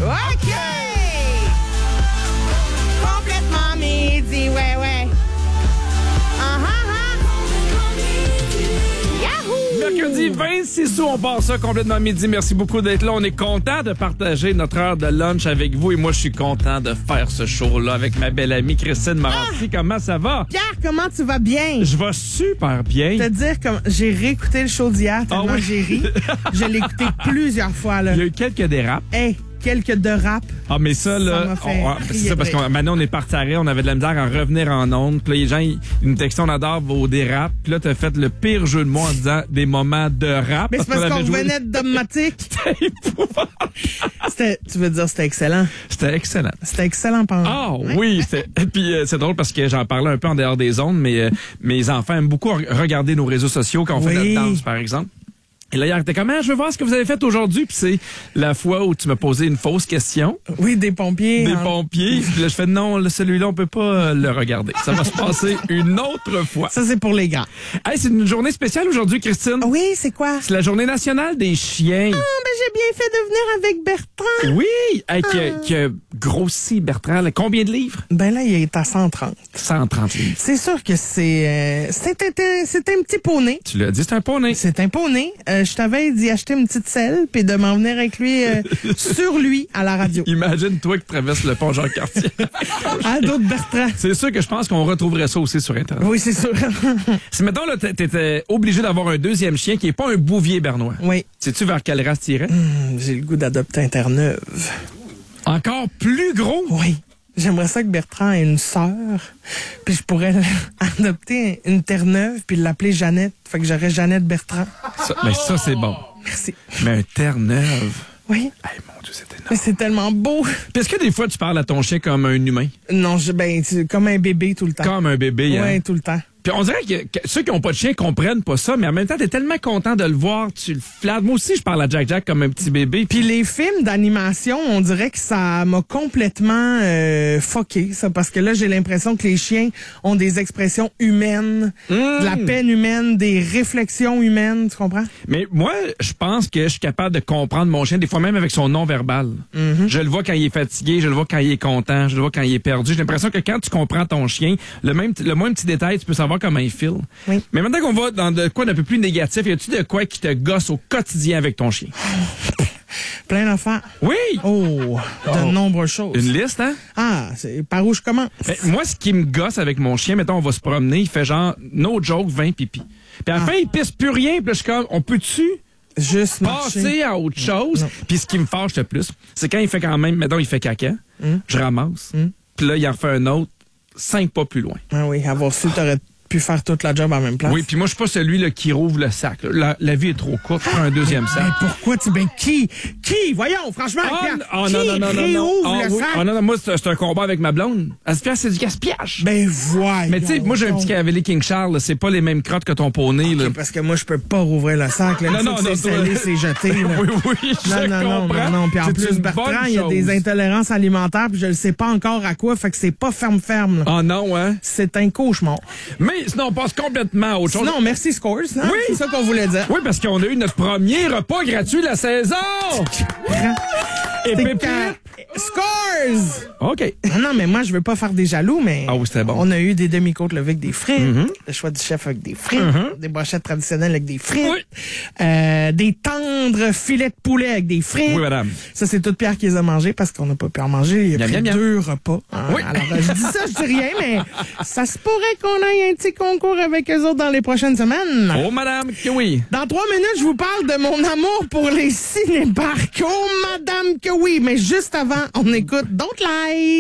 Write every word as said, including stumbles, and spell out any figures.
OK! Complètement midi, ouais, ouais. Ah, ah, ah. Yahoo! Mercredi vingt-six août, on part ça complètement midi. Merci beaucoup d'être là. On est content de partager notre heure de lunch avec vous. Et moi, je suis content de faire ce show-là avec ma belle amie Christine Morancy. Ah! Comment ça va? Pierre, comment tu vas bien? Je vais super bien. Te dire comme j'ai réécouté le show d'hier tellement Ah oui? j'ai ri. Je l'ai écouté plusieurs fois, là. Il y a eu quelques dérapes. Hey, quelques de rap. Ah, mais ça, là, Ça m'a fait on- rire. c'est ça parce que maintenant, on est parti à rire, on avait de la misère à revenir en ondes. Puis là, les gens, ils ils nous textaient, on adore vos dérapes. Puis là, t'as fait le pire jeu de mots en disant des moments de rap. Mais c'est parce qu'on avait joué- revenait de Dogmatique. C'était épouvantable. C'était, tu veux dire, c'était excellent. C'était excellent. C'était excellent pendant. Ah oui, c'est- puis euh, c'est drôle parce que j'en parlais un peu en dehors des ondes, mais euh, mes enfants aiment beaucoup re- regarder nos réseaux sociaux quand on fait Oui. notre danse, par exemple. Et là, hier, t'es comme, ah, je veux voir ce que vous avez fait aujourd'hui. Puis c'est la fois où tu m'as posé une fausse question. Oui, des pompiers. Des en- pompiers. Puis là, je fais, non, là, celui-là, on peut pas euh, le regarder. Ça va se passer une autre fois. Ça, c'est pour les grands. Hey, c'est une journée spéciale aujourd'hui, Christine. Oui, c'est quoi? C'est la journée nationale des chiens. Ah, ben, j'ai bien fait de venir avec Bertrand. Oui, hey, qui, a, qui a grossi, Bertrand. Là. Combien de livres? Ben là, il est à cent trente. cent trente livres. C'est sûr que c'est, euh, c'est, un- c'est un petit poney. Tu l'as dit, c'est un poney. C'est un poney. Euh, je t'avais d'y acheter une petite selle puis de m'en venir avec lui euh, sur lui à la radio. Imagine toi qui traverses le pont Jean-Cartier. À d'autres Bertrand. C'est sûr que je pense qu'on retrouverait ça aussi sur Internet. Oui, c'est sûr. Si, mettons, là, t'é- t'étais obligé d'avoir un deuxième chien qui est pas un bouvier bernois. Oui. Sais-tu vers quelle race t'irais? Hum, J'ai le goût d'adopter un Terre-Neuve. Encore plus gros? Oui. J'aimerais ça que Bertrand ait une sœur, puis je pourrais adopter une Terre-Neuve puis l'appeler Jeannette. Fait que j'aurais Jeannette Bertrand. Ça, mais ça, c'est bon. Merci. Mais un Terre-Neuve. Oui. Hey, mon Dieu, c'est énorme. Mais c'est tellement beau. Puis est-ce que des fois, tu parles à ton chien comme un humain? Non, je, ben, c'est comme un bébé tout le temps. Comme un bébé, hein? Oui, tout le temps. Puis on dirait que, que ceux qui n'ont pas de chien comprennent pas ça, mais en même temps, t'es tellement content de le voir, tu le flattes. Moi aussi, je parle à Jack Jack comme un petit bébé. Puis les films d'animation, on dirait que ça m'a complètement euh, fucké, ça, parce que là, j'ai l'impression que les chiens ont des expressions humaines, de la peine humaine, des réflexions humaines, tu comprends? Mais moi, je pense que je suis capable de comprendre mon chien, des fois même avec son non-verbal. Je le vois quand il est fatigué, je le vois quand il est content, je le vois quand il est perdu. J'ai l'impression que quand tu comprends ton chien, le même le moins petit détail, tu peux savoir comment il file. Oui. Mais maintenant qu'on va dans de quoi d'un peu plus négatif, y a-tu de quoi qui te gosse au quotidien avec ton chien? Plein d'affaires. Oui! Oh, de Oh. nombreuses choses. Une liste, hein? Ah, c'est par où je commence? Mais moi, ce qui me gosse avec mon chien, mettons, on va se promener, il fait genre, no joke, vingt pipi. Puis à la Ah. fin, il pisse plus rien, puis là, je suis comme, on peut-tu Juste marcher. passer à autre chose? Non. Puis ce qui me fâche le plus, c'est quand il fait quand même, mettons, il fait caca, je ramasse, puis là, il en fait un autre, cinq pas plus loin. Ah oui, avoir su, t'aurais pu faire toute la job en même place. Oui, puis moi, je suis pas celui là, qui rouvre le sac. là. La, la vie est trop courte, prends un deuxième sac. Mais pourquoi tu... Ben, qui? Qui? Voyons, franchement, Ah, Pierre, ah, qui non, non, non, non, non. réouvre Ah, le oui. sac? Ah, non, non, moi, c'est c'est un combat avec ma blonde. Elle se fait, c'est du gaspillage. Ben, voyons. Mais tu sais, moi, j'ai un petit donc. cavalier King Charles, là, c'est pas les mêmes crottes que ton poney. Là. Ok, parce que moi, je peux pas rouvrir le sac. Là. Une Non, fois non, que non, c'est toi- scellé, c'est jeté. Là. Oui, oui, je Non, non, non, comprends. non, non. Puis en C'est plus, une Bertrand, bonne il y a des chose. intolérances alimentaires, puis je le sais pas encore à quoi, fait que c'est pas ferme-ferme. là. Ah non, hein? C'est un cauchemar. Mais sinon, on passe complètement à autre chose. Non, merci Scores. Hein? Oui. C'est ça qu'on voulait dire. Oui, parce qu'on a eu notre premier repas gratuit de la saison! Et C'est pépite! quand- Scores! OK. Ah non, mais moi, je veux pas faire des jaloux, mais. Ah oui, c'était bon. On a eu des demi-côtes levées avec des frites, le choix du chef avec des frites, des brochettes traditionnelles avec des frites, Oui. euh, des tendres filets de poulet avec des frites. Oui, madame. Ça, c'est toute Pierre qui les a mangés parce qu'on n'a pas pu en manger. Il a Miam, pris miam, miam. deux repas. hein. Oui. Alors, euh, je dis ça, je dis rien, mais ça se pourrait qu'on aille un petit concours avec eux autres dans les prochaines semaines. Oh, madame, que oui. Dans trois minutes, je vous parle de mon amour pour les cinéparcs. Oh, madame que oui. Mais juste avant, on écoute Don't Lie.